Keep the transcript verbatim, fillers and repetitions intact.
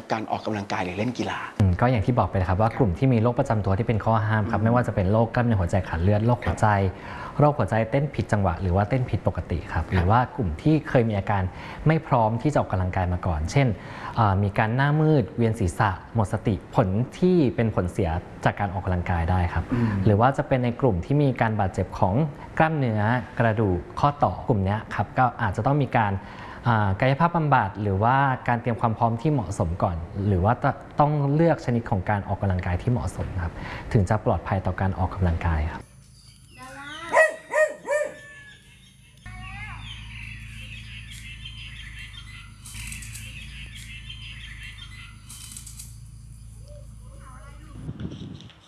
การออกกำลังกายหรือเล่นกีฬาก็อย่างที่บอกไปนะครับว่ากลุ่มที่มีโรคประจำตัวที่เป็นข้อห้ามครับไม่ว่าจะเป็นโรคกล้ามเนื้อหัวใจขาดเลือดโรคหัวใจโรคหัวใจเต้นผิดจังหวะหรือว่าเต้นผิดปกติครับหรือว่ากลุ่มที่เคยมีอาการไม่พร้อมที่จะออกกำลังกายมาก่อนเช่นมีการหน้ามืดเวียนศีรษะหมดสติผลที่เป็นผลเสียจากการออกกำลังกายได้ครับหรือว่าจะเป็นในกลุ่มที่มีการบาดเจ็บของกล้ามเนื้อกระดูกข้อต่อกลุ่มนี้ครับก็อาจจะต้องมีการกายภาพบำบัดหรือว่าการเตรียมความพร้อมที่เหมาะสมก่อนหรือว่าต้องเลือกชนิดของการออกกำลังกายที่เหมาะสมครับถึงจะปลอดภัยต่อการออกกำลังกายครับ